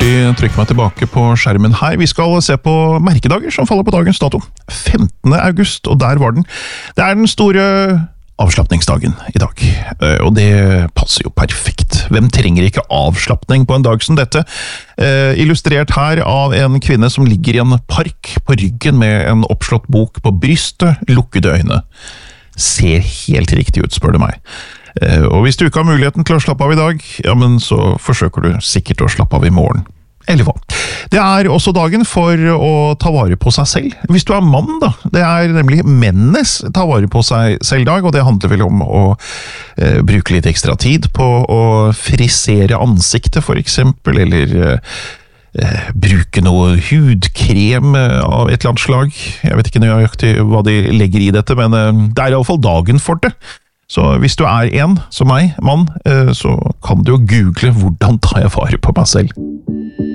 hurtig trykke meg tilbake på skjermen her. Vi skal se på merkedager som faller på dagens dato. 15. august, og der var den. Det den store avslapningsdagen i dag, og det passer jo perfekt. Hvem trenger ikke avslapning på en dag som dette? Illustrert her av en kvinne som ligger i en park på ryggen med en oppslått bok på brystet, lukkede øyne. Ser helt riktig ut, spør du meg. Og hvis du ikke har muligheten til å slappe av i dag, ja, men så forsøker du sikkert å slappe av i morgen. Eller hva? Det også dagen for å ta vare på seg selv. Hvis du mann da, det nemlig mennenes ta vare på seg selv dag, og det handler vel om å bruke litt ekstra tid på å frisere ansiktet for eksempel, eller bruke noe hudkrem av et eller annet slag. Jeg vet ikke nøyaktig hva de legger i dette, men det I alle fall dagen for det. Så hvis du en som meg, mann, så kan du jo google hvordan tar jeg vare på meg selv.